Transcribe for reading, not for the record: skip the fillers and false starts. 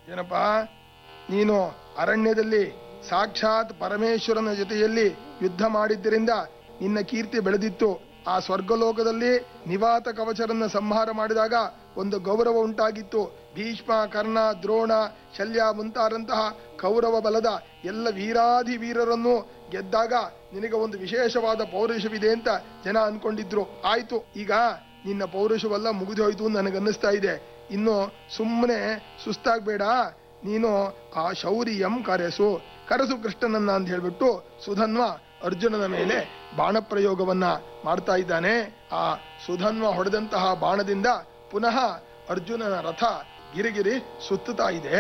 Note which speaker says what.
Speaker 1: ಏನಪ್ಪಾ, ನೀನು ಅರಣ್ಯದಲ್ಲಿ ಸಾಕ್ಷಾತ್ ಪರಮೇಶ್ವರನ ಜೊತೆಯಲ್ಲಿ ಯುದ್ಧ ಮಾಡಿದ್ದರಿಂದ ನಿನ್ನ ಕೀರ್ತಿ ಬೆಳೆದಿತ್ತು. ಆ ಸ್ವರ್ಗಲೋಕದಲ್ಲಿ ನಿವಾತ ಕವಚರನ್ನ ಸಂಹಾರ ಮಾಡಿದಾಗ ಒಂದು ಗೌರವ ಉಂಟಾಗಿತ್ತು. ಭೀಷ್ಮ, ಕರ್ಣ, ದ್ರೋಣ, ಶಲ್ಯ ಮುಂತಾದಂತಹ ಕೌರವ ಬಲದ ಎಲ್ಲ ವೀರಾಧಿ ವೀರರನ್ನು ಗೆದ್ದಾಗ ನಿನಗೆ ಒಂದು ವಿಶೇಷವಾದ ಪೌರುಷವಿದೆ ಅಂತ ಜನ ಅನ್ಕೊಂಡಿದ್ರು. ಆಯ್ತು, ಈಗ ನಿನ್ನ ಪೌರುಷವೆಲ್ಲ ಮುಗಿದು ಹೋಯ್ತು ನನಗನ್ನಿಸ್ತಾ ಇದೆ. ಇನ್ನು ಸುಮ್ಮನೆ ಸುಸ್ತಾಗ್ಬೇಡ, ನೀನು ಆ ಶೌರ್ಯಂ ಕರೆಸು ಕೃಷ್ಣನನ್ನ ಅಂತ ಹೇಳ್ಬಿಟ್ಟು ಸುಧನ್ವ ಅರ್ಜುನನ ಮೇಲೆ ಬಾಣ ಪ್ರಯೋಗವನ್ನ ಮಾಡ್ತಾ ಇದ್ದಾನೆ. ಆ ಸುಧನ್ವ ಹೊಡೆದಂತಹ ಬಾಣದಿಂದ ಪುನಃ ಅರ್ಜುನನ ರಥ ಗಿರಿಗಿರಿ ಸುತ್ತುತ್ತಾ ಇದೆ.